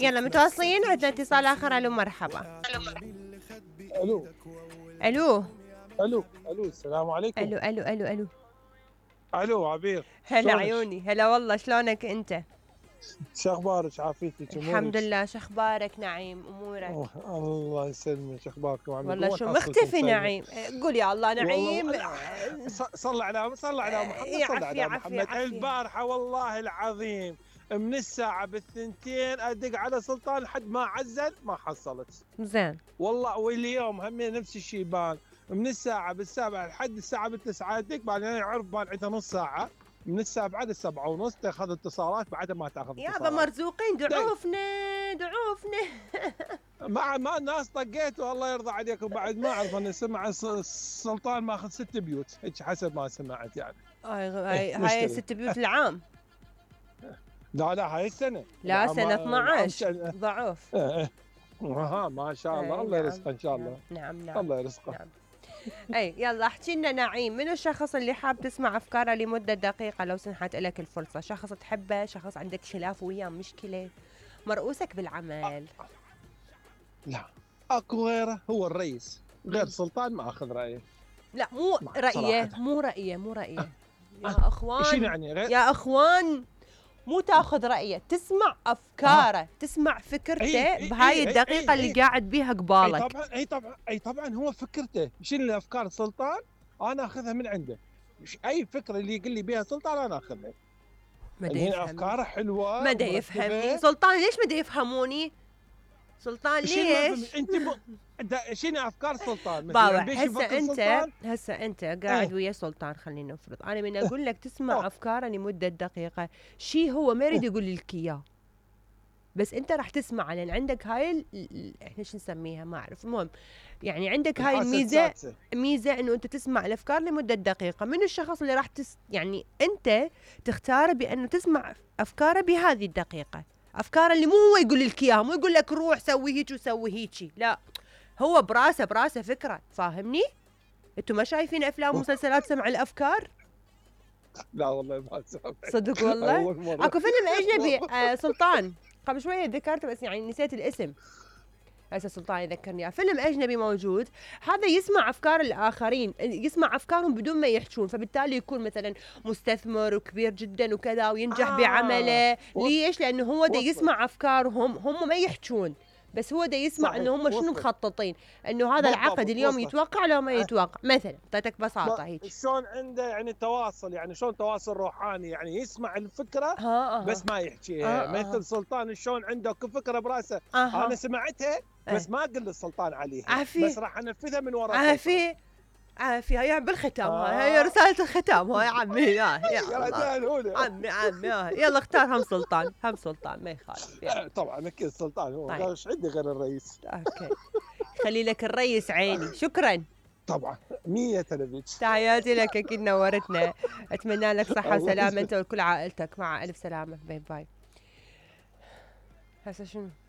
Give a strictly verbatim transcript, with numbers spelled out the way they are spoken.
يلا متواصلين، عندنا اتصال آخر. ألو مرحبا. الو ألو الو الو السلام عليكم. ألو ألو ألو ألو الو عبير، هلا شلونك؟ عيوني، هلا والله، شلونك أنت؟ شو اخبارك؟ عافيتك؟ الحمد امورك؟ لله، شخبارك نعيم؟ أمورك؟ أوه، الله يسلمك. اخباركم عاملين؟ والله وين شو حصلكم مختفي سايبه؟ نعيم؟ قول يا الله والله نعيم. لا، ص- صل على صل على محمد، يا صل عافية على عافية محمد. عافية. البارحه والله العظيم من الساعه بالثنتين ادق على سلطان لحد ما عزل ما حصلت. زين. والله واليوم هم نفس الشيء بان من الساعه بالسابعه لحد الساعه بالتسعه ادق، بعدين يعرف بان عنده نص ساعه من السابعه للسبعه ونص تاخذ اتصالات، بعدها ما تاخذ يابا اتصالات. مرزوقين، دعوفنا دعوفنا. مع ما الناس طقيتوا الله يرضى عليكم. بعد ما اعرف انا سمع س- السلطان ماخذ ست بيوت هيك حسب ما سمعت يعني. هاي ايه هاي هاي مشتري. ست بيوت العام. لا لا هاي السنه. لا العام سنة العام اثنعش كان- ضعوف. ايه ايه. ها ما شاء الله، أي الله نعم يرزقه ان شاء نعم الله. نعم نعم الله يرزقه. نعم. اي يلا احكي لنا نعيم، منو الشخص اللي حاب تسمع افكاره لمده دقيقه لو سنحت لك الفرصه؟ شخص تحبه، شخص عندك خلاف وياه، مشكله، مرؤوسك بالعمل؟ لا اكو غيره، هو الرئيس. غير سلطان ما اخذ رايه. لا مو ما- رايه، صراحة. مو رايه، مو رايه أه. يا شو اخوان، يعني غير؟ يا اخوان، مو تاخذ رايه، تسمع افكاره، تسمع اي فكرته اي بهاي اي الدقيقه اي اللي اي قاعد بيها اي قبالك. طبعا اي طبعا اي طبعا هو فكرته. شنو الافكار سلطان انا اخذها من عنده. مش اي فكره اللي يقول لي بيها سلطان انا اخذها. ما دا اللي هي يفهمني، افكاره حلوه ما دا يفهمني ومرتبه. سلطان، ليش ما دا يفهموني؟ سلطان شنو ما ليش؟ فهمت انت ب... دا- شنو افكار سلطان مثلا؟ باوع، يعني بيش هسه يفكر انت سلطان. هسه انت قاعد ايه ويا سلطان، خلينا نفرض انا من ايه اقول لك تسمع أوه. افكاره لمده دقيقه، شي هو ما يريد ايه يقول لك اياه، بس انت راح تسمع لان عندك هاي ال... ال- احنا شو نسميها ما اعرف، المهم يعني عندك هاي الحاسه الميزه، السادسه. ميزه انه انت تسمع الافكار لمده دقيقه. من الشخص اللي راح تس يعني انت تختاره بانه تسمع افكاره بهذه الدقيقه، افكاره اللي مو هو يقول لك اياها، مو يقول لك روح سوي هيك وسوي هيك، لا، هو براسه براسه فكره، فاهمني؟ انتم ما شايفين افلام ومسلسلات سمع الافكار؟ لا والله ما سامع. صدق هاي والله. اول مره. اكو فيلم اجنبي آه سلطان، قبل شويه ذكرته بس يعني نسيت الاسم، هسه سلطان يذكرني إياه. فيلم اجنبي موجود، هذا يسمع افكار الاخرين، يسمع افكارهم بدون ما يحجون، فبالتالي يكون مثلا مستثمر وكبير جدا وكذا وينجح اه بعمله. وص... ليش؟ لانه هو دا وصلت. يسمع افكارهم، هم ما يحجون، بس هو دا يسمع صحيح انه هم شنو وصلت. مخططين، انه هذا العقد بالضبط اليوم وصلت. يتوقع لو ما يتوقع. مثلا اعطيتك ما بساطه هيك. شلون عنده يعني تواصل، يعني شلون تواصل روحاني، يعني يسمع الفكره ها بس اها ما اه يحكيها. اه مثل سلطان شلون عنده كل فكره براسه انا اها سمعتها بس ايه. ما اقول للسلطان عليها، عافيه بس راح انفذها من وراء سلطان. عافيه عافيه، هي بالختام، هاي هي اه رساله الختام، هاي عمي يا يا يا الله، رجال هنا. عمي عمي يا. يلا اختار هم سلطان، هم سلطان ما يخالف، يلا. آه، طبعا اكيد السلطان هو، طيب ايش عندي غير الرئيس؟ اوكي، خلي لك الريس عيني، شكرا، طبعا مية تلفيج. تحياتي لك، اكيد نورتنا، اتمنى لك صحه الله وسلامه يسلمك. انت وكل عائلتك، مع الف سلامه، باي باي. هسه شنو؟